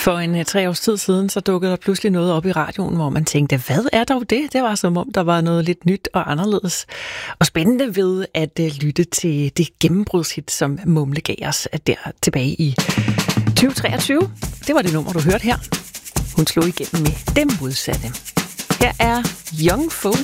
For en 3 års tid siden, så dukkede der pludselig noget op i radioen, hvor man tænkte, hvad er dog det? Det var som om, der var noget lidt nyt og anderledes. Og spændende ved at lytte til det gennembrudshit, som Mumle gav os der tilbage i 2023. Det var det nummer, du hørte her. Hun slog igennem med det modsatte. Her er Young Folk